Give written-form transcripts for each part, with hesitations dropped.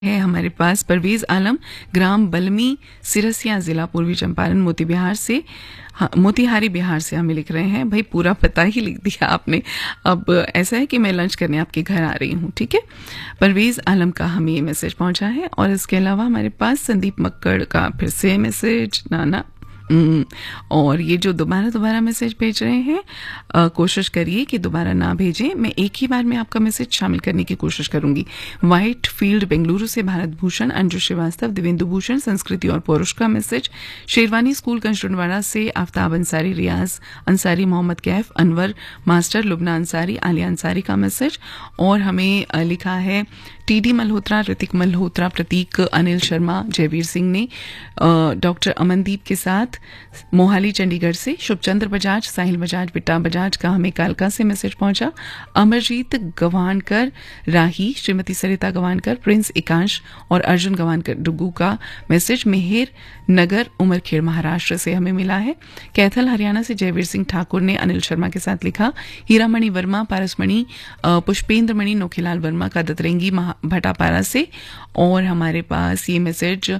है हमारे पास परवेज आलम, ग्राम बलमी, सिरसिया, जिला पूर्वी चंपारण, मोतिहारी बिहार से हमें लिख रहे हैं। भाई पूरा पता ही लिख दिया आपने। अब ऐसा है कि मैं लंच करने आपके घर आ रही हूँ, ठीक है। परवेज आलम का हमें ये मैसेज पहुंचा है। और इसके अलावा हमारे पास संदीप मक्कड़ का फिर से मैसेज, नाना और ये जो दोबारा मैसेज भेज रहे हैं, कोशिश करिए कि दोबारा ना भेजें। मैं एक ही बार में आपका मैसेज शामिल करने की कोशिश करूंगी। व्हाइट फील्ड बेंगलुरु से भारत भूषण, अंजू श्रीवास्तव, दिवेंदु भूषण, संस्कृति और पौरुष का मैसेज। शेरवानी स्कूल कंचनवाड़ा से आफ्ताब अंसारी, रियाज अंसारी, मोहम्मद कैफ, अनवर मास्टर, लुबना अंसारी, आलिया अंसारी का मैसेज। और हमें लिखा है टीडी मल्होत्रा, ऋतिक मल्होत्रा, प्रतीक, अनिल शर्मा, जयवीर सिंह ने डॉक्टर अमनदीप के साथ मोहाली चंडीगढ़ से, शुभचंद्र बजाज, साहिल बजाज, बिट्टा बजाज का हमें कालका से मैसेज पहुंचा। अमरजीत गवानकर राही, श्रीमती सरिता गवानकर, प्रिंस एकांश और अर्जुन गवानकर डुगू का मैसेज मेहर नगर, उमरखेड़ महाराष्ट्र से हमें मिला है। कैथल हरियाणा से जयवीर सिंह ठाकुर ने अनिल शर्मा के साथ लिखा। हीरामणि वर्मा, पारसमणि, पुष्पेंद्र मणि, नोखीलाल वर्मा का दतरेंगी भटापारा से। और हमारे पास ये मैसेज,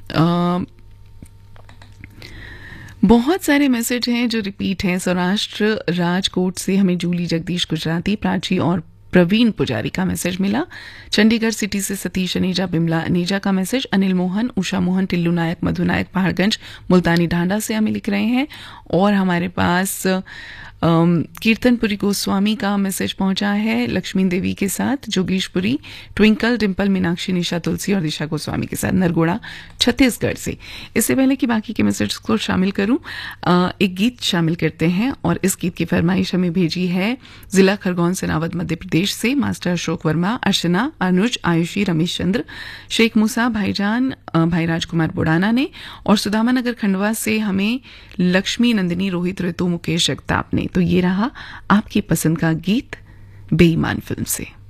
बहुत सारे मैसेज हैं जो रिपीट हैं। सौराष्ट्र राजकोट से हमें जूली जगदीश गुजराती, प्राची और प्रवीण पुजारी का मैसेज मिला। चंडीगढ़ सिटी से सतीश अनेजा, बिमला अनेजा का मैसेज। अनिल मोहन, उषा मोहन, टिल्लू नायक, मधु नायक, पहाड़गंज, मुल्तानी ढांडा से हमें लिख रहे हैं। और हमारे पास कीर्तनपुरी गोस्वामी का मैसेज पहुंचा है, लक्ष्मी देवी के साथ, जोगेशपुरी, ट्विंकल, डिम्पल, मीनाक्षी, निशा तुलसी और दिशा गोस्वामी के साथ, नरगोड़ा छत्तीसगढ़ से। इससे पहले कि बाकी के मैसेज को शामिल करूं, एक गीत शामिल करते हैं। और इस गीत की फरमाइश हमें भेजी है जिला खरगोन सेनावद मध्य प्रदेश से मास्टर अशोक वर्मा, अर्चना, अनुज, आयुषी, रमेश चंद्र, शेख मूसा, भाईजान, भाई राजकुमार बुड़ाना ने। और सुदामा नगर खंडवा से हमें लक्ष्मी नंदिनी, रोहित ऋतु, मुकेश जगताप ने। तो ये रहा आपकी पसंद का गीत बेईमान फिल्म से।